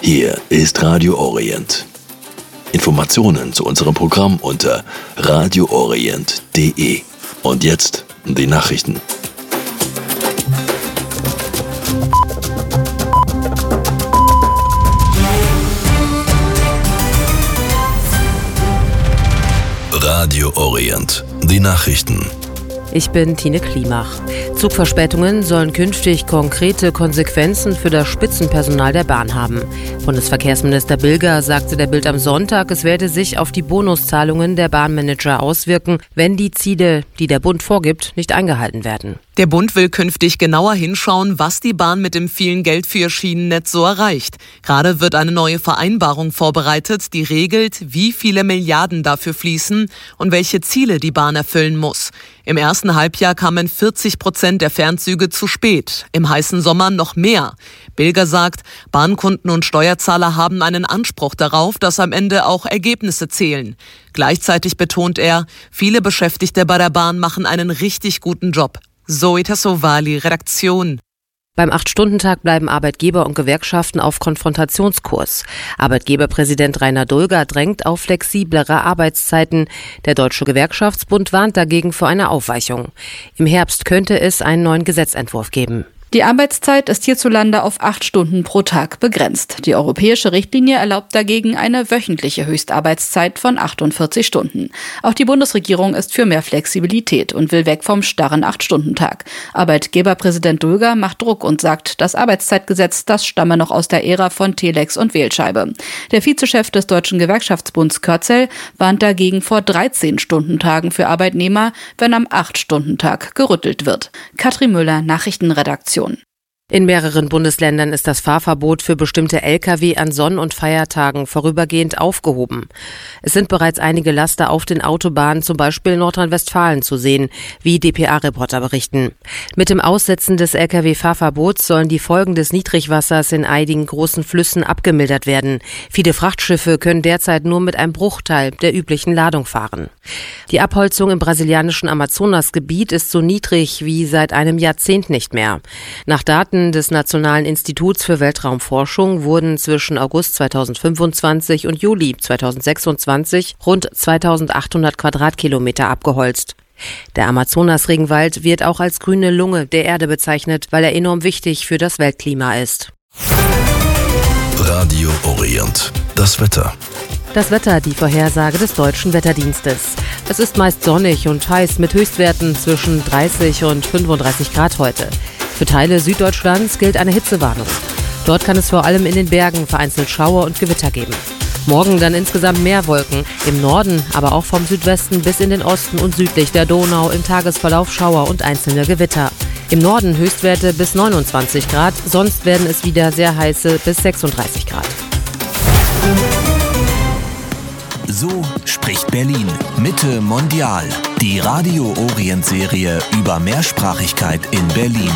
Hier ist Radio Orient. Informationen zu unserem Programm unter radioorient.de. Und jetzt die Nachrichten. Radio Orient, die Nachrichten. Ich bin Tine Klimach. Zugverspätungen sollen künftig konkrete Konsequenzen für das Spitzenpersonal der Bahn haben. Bundesverkehrsminister Bilger sagte der Bild am Sonntag, es werde sich auf die Bonuszahlungen der Bahnmanager auswirken, wenn die Ziele, die der Bund vorgibt, nicht eingehalten werden. Der Bund will künftig genauer hinschauen, was die Bahn mit dem vielen Geld für ihr Schienennetz so erreicht. Gerade wird eine neue Vereinbarung vorbereitet, die regelt, wie viele Milliarden dafür fließen und welche Ziele die Bahn erfüllen muss. Im ersten Halbjahr kamen 40% der Fernzüge zu spät, im heißen Sommer noch mehr. Bilger sagt, Bahnkunden und Steuerzahler haben einen Anspruch darauf, dass am Ende auch Ergebnisse zählen. Gleichzeitig betont er, viele Beschäftigte bei der Bahn machen einen richtig guten Job. Zoe Tassovali, Redaktion. Beim 8-Stunden-Tag bleiben Arbeitgeber und Gewerkschaften auf Konfrontationskurs. Arbeitgeberpräsident Rainer Dulger drängt auf flexiblere Arbeitszeiten. Der Deutsche Gewerkschaftsbund warnt dagegen vor einer Aufweichung. Im Herbst könnte es einen neuen Gesetzentwurf geben. Die Arbeitszeit ist hierzulande auf 8 Stunden pro Tag begrenzt. Die europäische Richtlinie erlaubt dagegen eine wöchentliche Höchstarbeitszeit von 48 Stunden. Auch die Bundesregierung ist für mehr Flexibilität und will weg vom starren 8-Stunden-Tag. Arbeitgeberpräsident Dulger macht Druck und sagt, das Arbeitszeitgesetz, das stamme noch aus der Ära von Telex und Wählscheibe. Der Vizechef des Deutschen Gewerkschaftsbunds Körzel warnt dagegen vor 13-Stunden-Tagen für Arbeitnehmer, wenn am 8-Stunden-Tag gerüttelt wird. Katrin Müller, Nachrichtenredaktion. In mehreren Bundesländern ist das Fahrverbot für bestimmte Lkw an Sonn- und Feiertagen vorübergehend aufgehoben. Es sind bereits einige Laster auf den Autobahnen, zum Beispiel in Nordrhein-Westfalen, zu sehen, wie dpa-Reporter berichten. Mit dem Aussetzen des Lkw-Fahrverbots sollen die Folgen des Niedrigwassers in einigen großen Flüssen abgemildert werden. Viele Frachtschiffe können derzeit nur mit einem Bruchteil der üblichen Ladung fahren. Die Abholzung im brasilianischen Amazonasgebiet ist so niedrig wie seit einem Jahrzehnt nicht mehr. Nach Daten des Nationalen Instituts für Weltraumforschung wurden zwischen August 2025 und Juli 2026 rund 2800 Quadratkilometer abgeholzt. Der Amazonas-Regenwald wird auch als grüne Lunge der Erde bezeichnet, weil er enorm wichtig für das Weltklima ist. Radio Orient, das Wetter. Das Wetter, die Vorhersage des Deutschen Wetterdienstes. Es ist meist sonnig und heiß mit Höchstwerten zwischen 30 und 35 Grad heute. Für Teile Süddeutschlands gilt eine Hitzewarnung. Dort kann es vor allem in den Bergen vereinzelt Schauer und Gewitter geben. Morgen dann insgesamt mehr Wolken. Im Norden, aber auch vom Südwesten bis in den Osten und südlich der Donau im Tagesverlauf Schauer und einzelne Gewitter. Im Norden Höchstwerte bis 29 Grad, sonst werden es wieder sehr heiße bis 36 Grad. So spricht Berlin. Mitte Mondial. Die Radio Orient Serie über Mehrsprachigkeit in Berlin.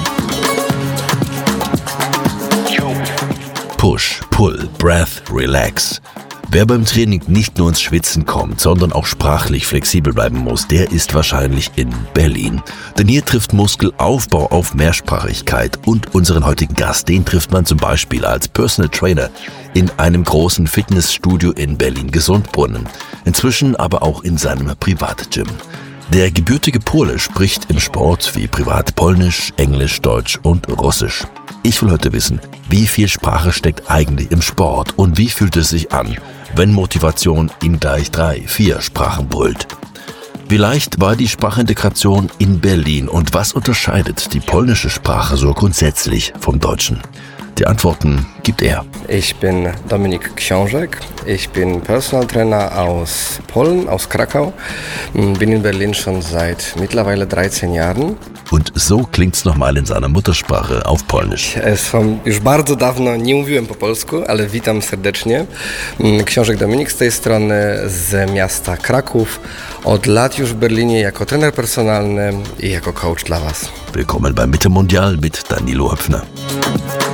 Push, Pull, Breath, Relax. Wer beim Training nicht nur ins Schwitzen kommt, sondern auch sprachlich flexibel bleiben muss, der ist wahrscheinlich in Berlin. Denn hier trifft Muskelaufbau auf Mehrsprachigkeit und unseren heutigen Gast, den trifft man zum Beispiel als Personal Trainer in einem großen Fitnessstudio in Berlin-Gesundbrunnen, inzwischen aber auch in seinem Privatgym. Der gebürtige Pole spricht im Sport wie privat Polnisch, Englisch, Deutsch und Russisch. Ich will heute wissen, wie viel Sprache steckt eigentlich im Sport und wie fühlt es sich an, wenn Motivation in gleich 3, 4 Sprachen brüllt. Wie leicht war die Sprachintegration in Berlin und was unterscheidet die polnische Sprache so grundsätzlich vom Deutschen? Die Antworten gibt er. Ich bin Dominik Książek. Ich bin Personal Trainer aus Polen, aus Krakau. Bin in Berlin schon seit mittlerweile 13 Jahren. Und so klingt's nochmal in seiner Muttersprache auf Polnisch. Już bardzo dawno nie mówiłem po polsku, ale witam serdecznie. Książek Dominik z tej strony, z miasta Kraków. Od lat już w Berlinie jako trener personalny i jako coach dla Was. Willkommen bei Mitte Mondial mit Danilo Höpfner.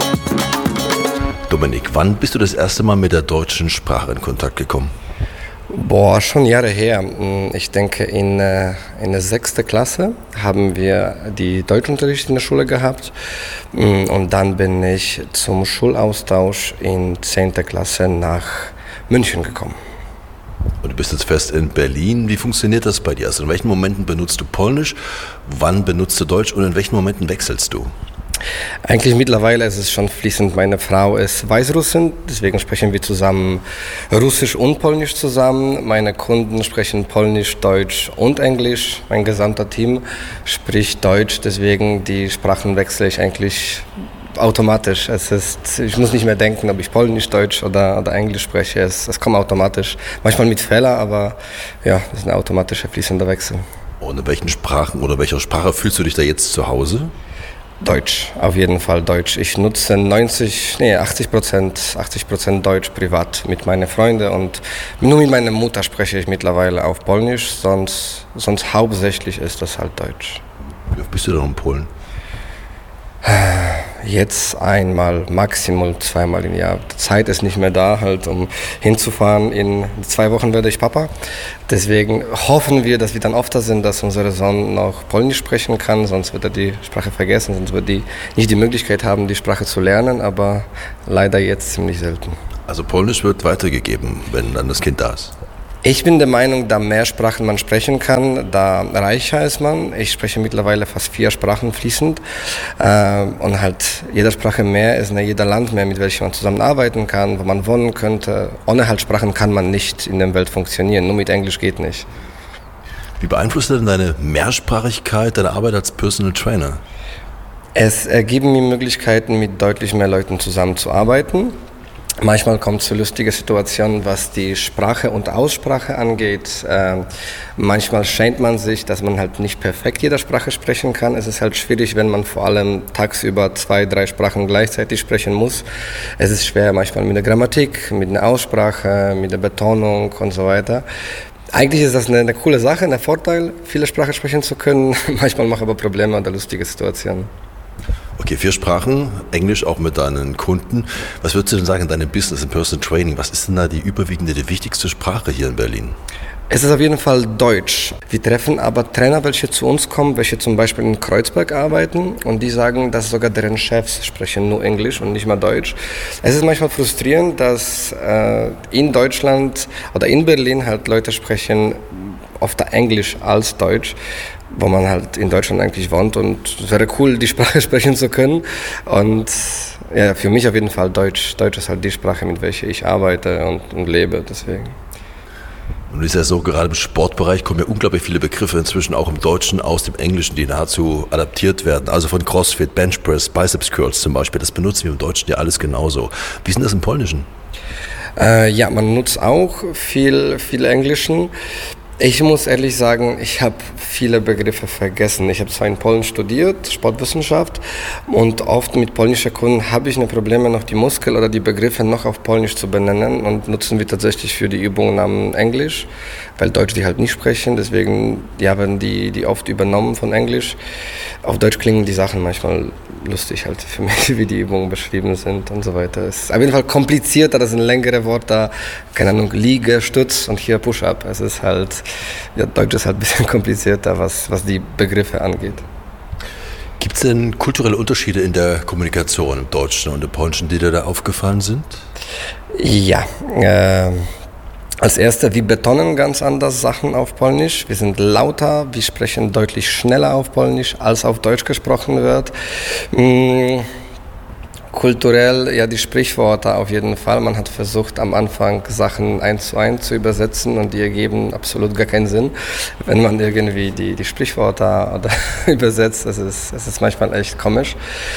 Dominik, wann bist du das erste Mal mit der deutschen Sprache in Kontakt gekommen? Boah, schon Jahre her. Ich denke, in der 6. Klasse haben wir die Deutschunterricht in der Schule gehabt. Und dann bin ich zum Schulaustausch in 10. Klasse nach München gekommen. Und du bist jetzt fest in Berlin. Wie funktioniert das bei dir? Also in welchen Momenten benutzt du Polnisch, wann benutzt du Deutsch und in welchen Momenten wechselst du? Eigentlich mittlerweile ist es schon fließend. Meine Frau ist Weißrussin, deswegen sprechen wir zusammen Russisch und Polnisch zusammen. Meine Kunden sprechen Polnisch, Deutsch und Englisch. Mein gesamter Team spricht Deutsch, deswegen die Sprachen wechsle ich eigentlich automatisch. Ich muss nicht mehr denken, ob ich Polnisch, Deutsch oder Englisch spreche. Es kommt automatisch. Manchmal mit Fehler, aber ja, das ist ein automatischer fließender Wechsel. Und in welchen Sprachen oder welcher Sprache fühlst du dich da jetzt zu Hause? Deutsch, auf jeden Fall Deutsch. Ich nutze 80% Deutsch privat mit meinen Freunden und nur mit meiner Mutter spreche ich mittlerweile auf Polnisch, sonst hauptsächlich ist das halt Deutsch. Wie oft bist du denn in Polen? Jetzt einmal, maximal 2-mal im Jahr. Die Zeit ist nicht mehr da, halt, um hinzufahren. In 2 Wochen werde ich Papa. Deswegen hoffen wir, dass wir dann öfter sind, dass unser Sohn noch Polnisch sprechen kann. Sonst wird er die Sprache vergessen, sonst wird er nicht die Möglichkeit haben, die Sprache zu lernen. Aber leider jetzt ziemlich selten. Also Polnisch wird weitergegeben, wenn dann das Kind da ist? Ich bin der Meinung, da mehr Sprachen man sprechen kann, da reicher ist man. Ich spreche mittlerweile fast 4 Sprachen fließend und halt jede Sprache mehr ist jeder Land mehr, mit welchem man zusammenarbeiten kann, wo man wohnen könnte. Ohne halt Sprachen kann man nicht in der Welt funktionieren, nur mit Englisch geht nicht. Wie beeinflusst denn deine Mehrsprachigkeit deine Arbeit als Personal Trainer? Es ergeben mir Möglichkeiten, mit deutlich mehr Leuten zusammenzuarbeiten. Manchmal kommt es zu lustigen Situationen, was die Sprache und Aussprache angeht. Manchmal schämt man sich, dass man halt nicht perfekt jede Sprache sprechen kann. Es ist halt schwierig, wenn man vor allem tagsüber 2-3 Sprachen gleichzeitig sprechen muss. Es ist schwer manchmal mit der Grammatik, mit der Aussprache, mit der Betonung und so weiter. Eigentlich ist das eine coole Sache, ein Vorteil, viele Sprachen sprechen zu können. Manchmal macht aber Probleme oder lustige Situationen. Okay, 4 Sprachen, Englisch auch mit deinen Kunden. Was würdest du denn sagen in deinem Business, im Personal Training? Was ist denn da die überwiegende, die wichtigste Sprache hier in Berlin? Es ist auf jeden Fall Deutsch. Wir treffen aber Trainer, welche zu uns kommen, welche zum Beispiel in Kreuzberg arbeiten und die sagen, dass sogar deren Chefs sprechen nur Englisch und nicht mal Deutsch. Es ist manchmal frustrierend, dass in Deutschland oder in Berlin halt Leute sprechen oft Englisch als Deutsch, wo man halt in Deutschland eigentlich wohnt und es wäre cool, die Sprache sprechen zu können und ja, für mich auf jeden Fall Deutsch. Deutsch ist halt die Sprache, mit welcher ich arbeite und lebe, deswegen. Und es ist ja so, gerade im Sportbereich kommen ja unglaublich viele Begriffe inzwischen auch im Deutschen aus dem Englischen, die nahezu adaptiert werden. Also von Crossfit, Benchpress, Biceps Curls zum Beispiel, das benutzen wir im Deutschen ja alles genauso. Wie ist denn das im Polnischen? Ja, man nutzt auch viel Englischen. Ich muss ehrlich sagen, ich habe viele Begriffe vergessen. Ich habe zwar in Polen studiert, Sportwissenschaft, und oft mit polnischen Kunden habe ich Probleme, noch die Muskel oder die Begriffe noch auf Polnisch zu benennen und nutzen wir tatsächlich für die Übungen am Englisch, weil Deutsch die halt nicht sprechen, deswegen werden die oft übernommen von Englisch. Auf Deutsch klingen die Sachen manchmal lustig halt für mich, wie die Übungen beschrieben sind und so weiter. Es ist auf jeden Fall komplizierter, das sind längere Worte, keine Ahnung, Liege, Stütz und hier Push-Up. Es ist halt, ja, Deutsch ist halt ein bisschen komplizierter, was die Begriffe angeht. Gibt es denn kulturelle Unterschiede in der Kommunikation im Deutschen und im Polnischen, die dir da aufgefallen sind? Ja, als Erster, wir betonen ganz anders Sachen auf Polnisch. Wir sind lauter, wir sprechen deutlich schneller auf Polnisch, als auf Deutsch gesprochen wird. Kulturell, ja, die Sprichworte auf jeden Fall. Man hat versucht, am Anfang Sachen 1:1 zu übersetzen und die ergeben absolut gar keinen Sinn, wenn man irgendwie die Sprichworte oder übersetzt. Es ist manchmal echt komisch.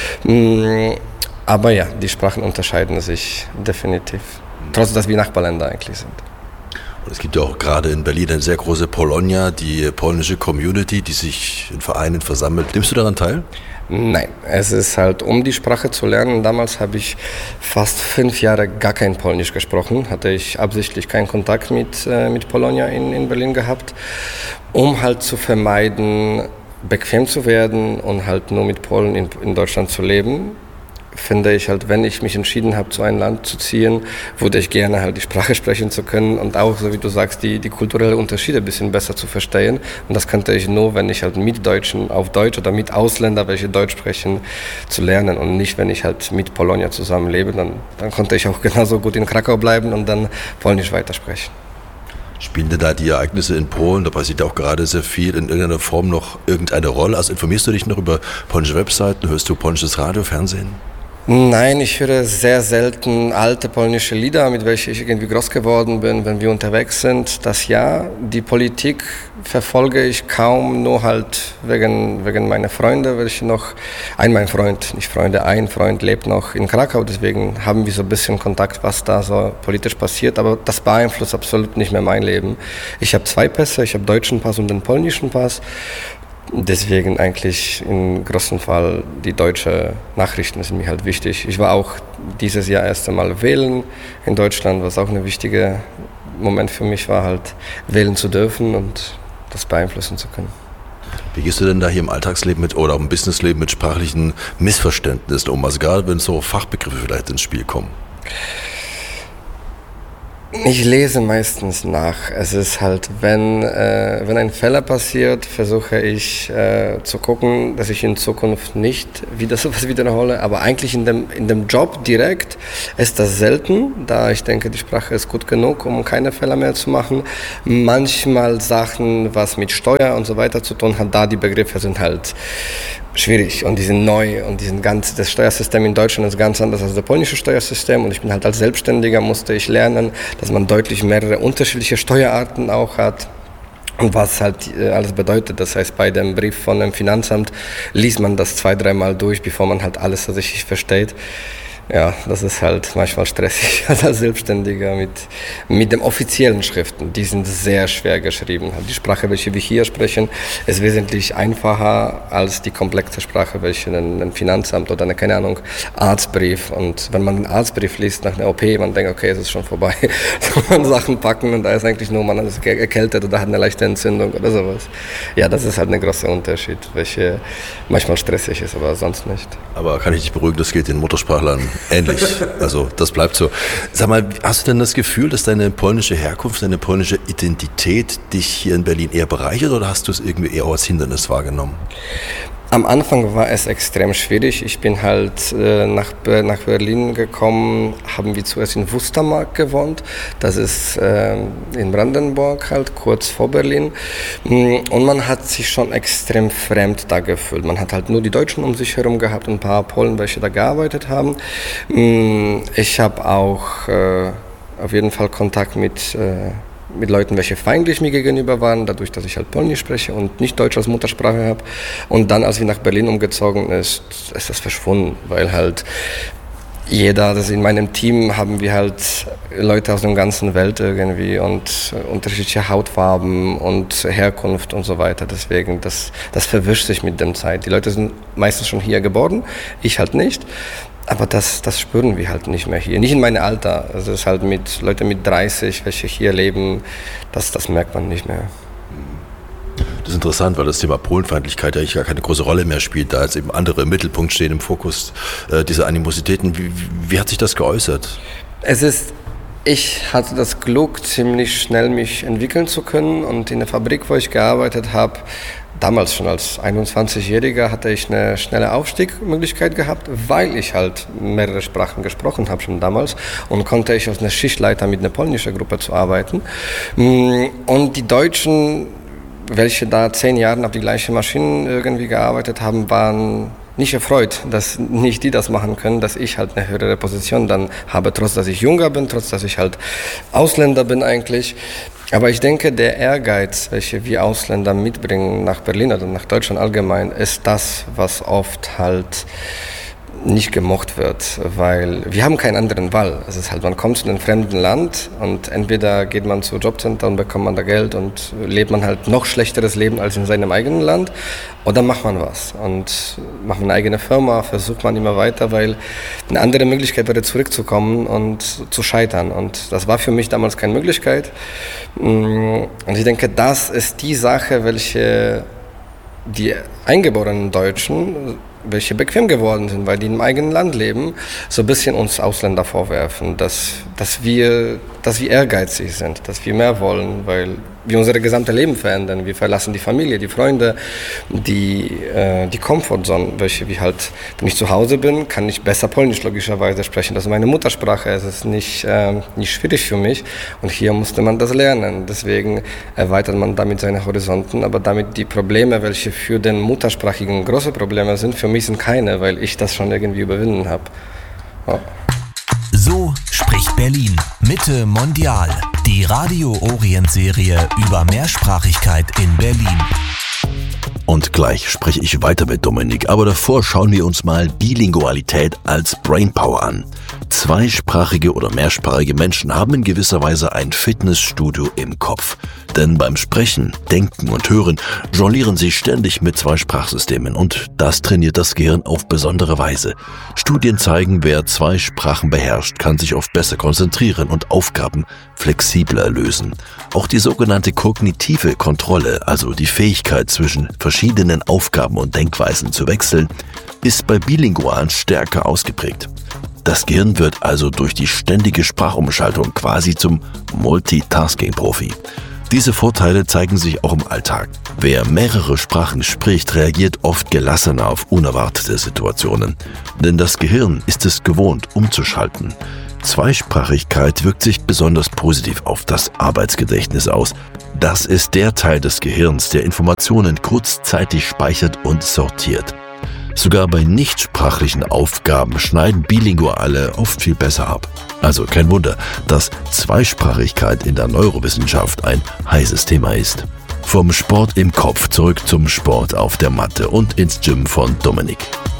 Aber ja, die Sprachen unterscheiden sich definitiv. Trotz, dass wir Nachbarländer eigentlich sind. Und es gibt ja auch gerade in Berlin eine sehr große Polonia, die polnische Community, die sich in Vereinen versammelt. Nimmst du daran teil? Nein, es ist halt, um die Sprache zu lernen. Damals habe ich fast 5 Jahre gar kein Polnisch gesprochen. Hatte ich absichtlich keinen Kontakt mit Polonia in Berlin gehabt, um halt zu vermeiden, bequem zu werden und halt nur mit Polen in Deutschland zu leben. finde ich halt, wenn ich mich entschieden habe, zu einem Land zu ziehen, würde ich gerne halt die Sprache sprechen zu können und auch, so wie du sagst, die kulturellen Unterschiede ein bisschen besser zu verstehen. Und das könnte ich nur, wenn ich halt mit Deutschen auf Deutsch oder mit Ausländern, welche Deutsch sprechen, zu lernen und nicht, wenn ich halt mit Polonia zusammenlebe. Dann konnte ich auch genauso gut in Krakau bleiben und dann Polnisch weitersprechen. Spielen denn da die Ereignisse in Polen, da passiert ja auch gerade sehr viel, in irgendeiner Form noch irgendeine Rolle? Also informierst du dich noch über polnische Webseiten, hörst du polnisches Radio, Fernsehen? Nein, ich höre sehr selten alte polnische Lieder, mit welchen ich irgendwie groß geworden bin, wenn wir unterwegs sind. Das ja, die Politik verfolge ich kaum, nur halt wegen meiner Freunde, welche noch, ein Freund lebt noch in Krakau, deswegen haben wir so ein bisschen Kontakt, was da so politisch passiert, aber das beeinflusst absolut nicht mehr mein Leben. Ich habe 2 Pässe, ich habe deutschen Pass und den polnischen Pass. Deswegen eigentlich im großen Fall die deutschen Nachrichten sind mir halt wichtig. Ich war auch dieses Jahr erst einmal wählen in Deutschland, was auch ein wichtiger Moment für mich war, halt wählen zu dürfen und das beeinflussen zu können. Wie gehst du denn da hier im Alltagsleben oder auch im Businessleben mit sprachlichen Missverständnissen um? Also gerade wenn so Fachbegriffe vielleicht ins Spiel kommen. Ich lese meistens nach. Es ist halt, wenn ein Fehler passiert, versuche ich zu gucken, dass ich in Zukunft nicht wieder sowas wiederhole. Aber eigentlich in dem Job direkt ist das selten, da ich denke, die Sprache ist gut genug, um keine Fehler mehr zu machen. Manchmal Sachen, was mit Steuer und so weiter zu tun hat, da die Begriffe sind halt schwierig und die sind neu und das Steuersystem in Deutschland ist ganz anders als das polnische Steuersystem und ich bin halt als Selbstständiger, musste ich lernen, dass man deutlich mehrere unterschiedliche Steuerarten auch hat und was halt alles bedeutet. Das heißt, bei dem Brief von dem Finanzamt liest man das 2-3 Mal durch, bevor man halt alles tatsächlich versteht. Ja, das ist halt manchmal stressig als Selbstständiger mit den offiziellen Schriften. Die sind sehr schwer geschrieben. Die Sprache, welche wir hier sprechen, ist wesentlich einfacher als die komplexe Sprache, welche ein Finanzamt oder keine Ahnung, Arztbrief. Und wenn man den Arztbrief liest nach einer OP, man denkt, okay, es ist schon vorbei. Kann man Sachen packen und da ist eigentlich nur, man ist erkältet oder hat eine leichte Entzündung oder sowas. Ja, das ist halt ein großer Unterschied, welche manchmal stressig ist, aber sonst nicht. Aber kann ich dich beruhigen, das geht den Muttersprachlern ähnlich. Also das bleibt so. Sag mal, hast du denn das Gefühl, dass deine polnische Herkunft, deine polnische Identität dich hier in Berlin eher bereichert oder hast du es irgendwie eher als Hindernis wahrgenommen? Am Anfang war es extrem schwierig. Ich bin halt nach Berlin gekommen, haben wir zuerst in Wustermark gewohnt. Das ist in Brandenburg halt, kurz vor Berlin. Und man hat sich schon extrem fremd da gefühlt. Man hat halt nur die Deutschen um sich herum gehabt und ein paar Polen, welche da gearbeitet haben. Ich habe auch auf jeden Fall Kontakt mit Leuten, welche feindlich mir gegenüber waren, dadurch, dass ich halt Polnisch spreche und nicht Deutsch als Muttersprache habe. Und dann, als wir nach Berlin umgezogen ist das verschwunden, weil halt in meinem Team haben wir halt Leute aus der ganzen Welt irgendwie und unterschiedliche Hautfarben und Herkunft und so weiter. Deswegen, das verwischt sich mit der Zeit. Die Leute sind meistens schon hier geboren, ich halt nicht. Aber das spüren wir halt nicht mehr hier. Nicht in meinem Alter. Also es ist halt mit Leuten mit 30, welche hier leben, das merkt man nicht mehr. Das ist interessant, weil das Thema Polenfeindlichkeit eigentlich gar keine große Rolle mehr spielt, da jetzt eben andere im Mittelpunkt stehen, im Fokus dieser Animositäten. Wie hat sich das geäußert? Ich hatte das Glück, ziemlich schnell mich entwickeln zu können und in der Fabrik, wo ich gearbeitet habe, damals schon als 21-Jähriger hatte ich eine schnelle Aufstiegsmöglichkeit gehabt, weil ich halt mehrere Sprachen gesprochen habe schon damals und konnte ich als eine Schichtleiter mit einer polnischen Gruppe zu arbeiten. Und die Deutschen, welche da 10 Jahre auf die gleichen Maschinen irgendwie gearbeitet haben, waren nicht erfreut, dass nicht die das machen können, dass ich halt eine höhere Position dann habe, trotz dass ich jünger bin, trotz dass ich halt Ausländer bin eigentlich. Aber ich denke, der Ehrgeiz, welche wir Ausländer mitbringen nach Berlin oder nach Deutschland allgemein, ist das, was oft halt nicht gemocht wird, weil wir haben keinen anderen Wahl. Es ist halt, man kommt zu einem fremden Land und entweder geht man zu Jobcenter und bekommt man da Geld und lebt man halt noch schlechteres Leben als in seinem eigenen Land oder macht man was und macht eine eigene Firma, versucht man immer weiter, weil eine andere Möglichkeit wäre zurückzukommen und zu scheitern und das war für mich damals keine Möglichkeit und ich denke, das ist die Sache, welche die eingeborenen Deutschen welche bequem geworden sind, weil die im eigenen Land leben, so ein bisschen uns Ausländer vorwerfen, dass wir ehrgeizig sind, dass wir mehr wollen, weil wir unser gesamtes Leben verändern. Wir verlassen die Familie, die Freunde, die Comfortzone, welche wir halt, wenn ich zu Hause bin, kann ich besser Polnisch logischerweise sprechen. Das ist meine Muttersprache, es ist nicht schwierig für mich und hier musste man das lernen. Deswegen erweitert man damit seine Horizonten, aber damit die Probleme, welche für den Muttersprachigen große Probleme sind, für mich sind keine, weil ich das schon irgendwie überwinden habe. Ja. So spricht Berlin. Mitte Mondial. Die Radio Orient-Serie über Mehrsprachigkeit in Berlin. Und gleich spreche ich weiter mit Dominik, aber davor schauen wir uns mal Bilingualität als Brainpower an. Zweisprachige oder mehrsprachige Menschen haben in gewisser Weise ein Fitnessstudio im Kopf. Denn beim Sprechen, Denken und Hören jonglieren sie ständig mit zwei Sprachsystemen und das trainiert das Gehirn auf besondere Weise. Studien zeigen, wer zwei Sprachen beherrscht, kann sich oft besser konzentrieren und Aufgaben flexibler lösen. Auch die sogenannte kognitive Kontrolle, also die Fähigkeit zwischen verschiedenen Aufgaben und Denkweisen zu wechseln, ist bei Bilingualen stärker ausgeprägt. Das Gehirn wird also durch die ständige Sprachumschaltung quasi zum Multitasking-Profi. Diese Vorteile zeigen sich auch im Alltag. Wer mehrere Sprachen spricht, reagiert oft gelassener auf unerwartete Situationen. Denn das Gehirn ist es gewohnt, umzuschalten. Zweisprachigkeit wirkt sich besonders positiv auf das Arbeitsgedächtnis aus. Das ist der Teil des Gehirns, der Informationen kurzzeitig speichert und sortiert. Sogar bei nichtsprachlichen Aufgaben schneiden Bilinguale oft viel besser ab. Also kein Wunder, dass Zweisprachigkeit in der Neurowissenschaft ein heißes Thema ist. Vom Sport im Kopf zurück zum Sport auf der Matte und ins Gym von Dominik.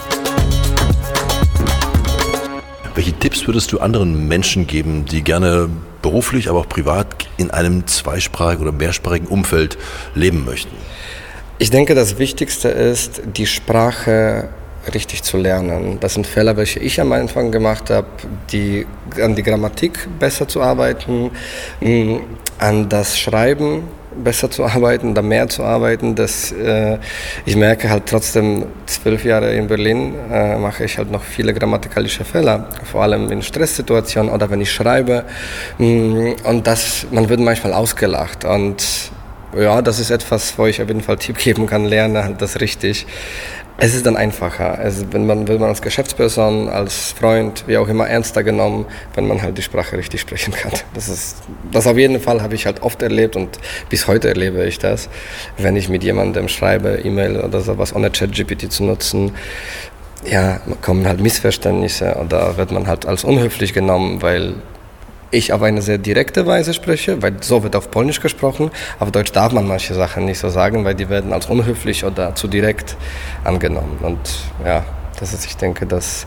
Welche Tipps würdest du anderen Menschen geben, die gerne beruflich, aber auch privat in einem zweisprachigen oder mehrsprachigen Umfeld leben möchten? Ich denke, das Wichtigste ist, die Sprache richtig zu lernen. Das sind Fehler, welche ich am Anfang gemacht habe, an die Grammatik besser zu arbeiten, an das Schreiben besser zu arbeiten, da mehr zu arbeiten. Ich merke halt trotzdem, 12 Jahre in Berlin mache ich halt noch viele grammatikalische Fehler, vor allem in Stresssituationen oder wenn ich schreibe. Und man wird manchmal ausgelacht und ja, das ist etwas, wo ich auf jeden Fall Tipp geben kann, lerne halt das richtig. Es ist dann einfacher. Wenn man als Geschäftsperson, als Freund, wie auch immer, ernster genommen, wenn man halt die Sprache richtig sprechen kann. Das auf jeden Fall habe ich halt oft erlebt und bis heute erlebe ich das. Wenn ich mit jemandem schreibe, E-Mail oder sowas, ohne ChatGPT zu nutzen, ja, kommen halt Missverständnisse oder wird man halt als unhöflich genommen, weil ich auf eine sehr direkte Weise spreche, weil so wird auf Polnisch gesprochen. Auf Deutsch darf man manche Sachen nicht so sagen, weil die werden als unhöflich oder zu direkt angenommen. Und ja, ich denke, das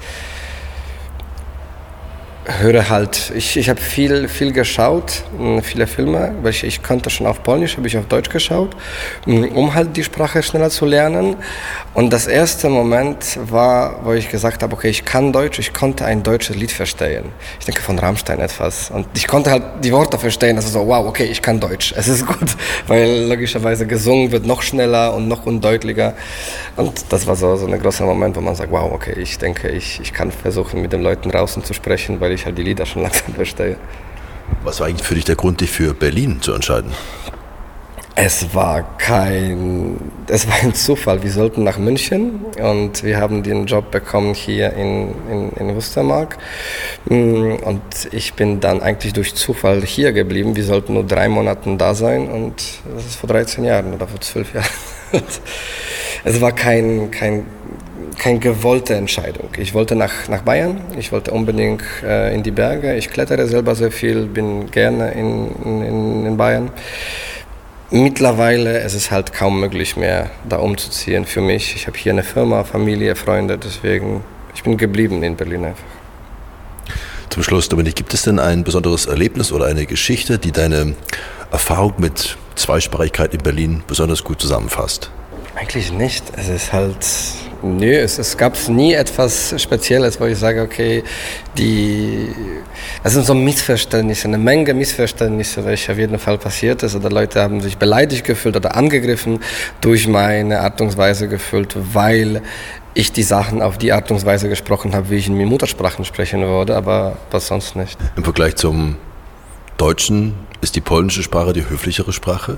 höre halt, ich habe viel geschaut, viele Filme, welche ich kannte schon auf Polnisch, habe ich auf Deutsch geschaut, um halt die Sprache schneller zu lernen. Und das erste Moment war, wo ich gesagt habe, okay, ich kann Deutsch, ich konnte ein deutsches Lied verstehen. Ich denke von Rammstein etwas. Und ich konnte halt die Worte verstehen, also so, wow, okay, ich kann Deutsch. Es ist gut, weil logischerweise gesungen wird noch schneller und noch undeutlicher. Und das war so ein großer Moment, wo man sagt, wow, okay, ich denke, ich kann versuchen, mit den Leuten draußen zu sprechen, weil ich halt die Lieder schon langsam verstehe. Was war eigentlich für dich der Grund, dich für Berlin zu entscheiden? Es war ein Zufall. Wir sollten nach München und wir haben den Job bekommen hier in Wustermark. Und ich bin dann eigentlich durch Zufall hier geblieben. Wir sollten nur 3 Monate da sein und das ist vor 13 Jahren oder vor 12 Jahren. Es war keine gewollte Entscheidung. Ich wollte nach Bayern, ich wollte unbedingt in die Berge. Ich klettere selber sehr viel, bin gerne in Bayern. Mittlerweile ist es halt kaum möglich mehr, da umzuziehen für mich. Ich habe hier eine Firma, Familie, Freunde, deswegen ich bin geblieben in Berlin einfach. Zum Schluss, Dominik, gibt es denn ein besonderes Erlebnis oder eine Geschichte, die deine Erfahrung mit Zweisprachigkeit in Berlin besonders gut zusammenfasst? Eigentlich nicht. Es ist halt, es gab nie etwas Spezielles, wo ich sage, okay, Es sind so Missverständnisse, eine Menge Missverständnisse, welche auf jeden Fall passiert ist. Oder Leute haben sich beleidigt gefühlt oder angegriffen durch meine Art und Weise gefühlt, weil ich die Sachen auf die Art und Weise gesprochen habe, wie ich in meinen Muttersprachen sprechen würde, aber was sonst nicht. Im Vergleich zum Deutschen ist die polnische Sprache die höflichere Sprache?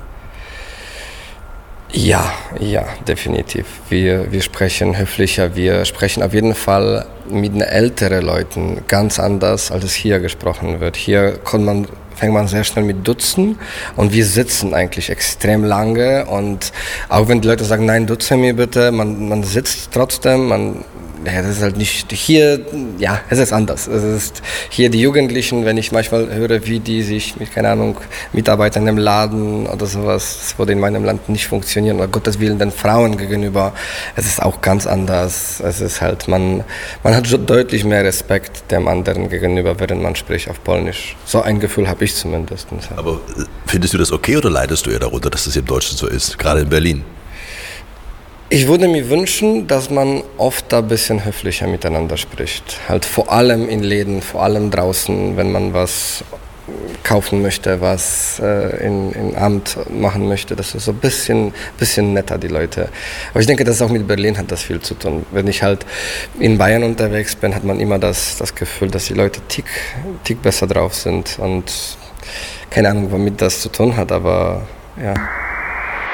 Ja, definitiv. Wir sprechen höflicher, wir sprechen auf jeden Fall mit den älteren Leuten ganz anders, als es hier gesprochen wird. Hier fängt man sehr schnell mit Duzen und wir sitzen eigentlich extrem lange und auch wenn die Leute sagen, nein, duze mir bitte, man sitzt trotzdem, das ist halt nicht hier, es ist anders. Es ist hier die Jugendlichen, wenn ich manchmal höre, wie die sich mit, keine Ahnung, Mitarbeitern im Laden oder sowas, das würde in meinem Land nicht funktionieren, oder Gottes Willen den Frauen gegenüber, es ist auch ganz anders. Es ist halt, man hat schon deutlich mehr Respekt dem anderen gegenüber, während man spricht auf Polnisch. So ein Gefühl habe ich zumindest. Aber findest du das okay oder leidest du eher darunter, dass das im Deutschen so ist, gerade in Berlin? Ich würde mir wünschen, dass man oft ein bisschen höflicher miteinander spricht. Halt vor allem in Läden, vor allem draußen, wenn man was kaufen möchte, was in Amt machen möchte. Das ist so ein bisschen netter, die Leute. Aber ich denke, das auch mit Berlin hat das viel zu tun. Wenn ich halt in Bayern unterwegs bin, hat man immer das Gefühl, dass die Leute tick besser drauf sind. Und keine Ahnung, womit das zu tun hat, aber ja.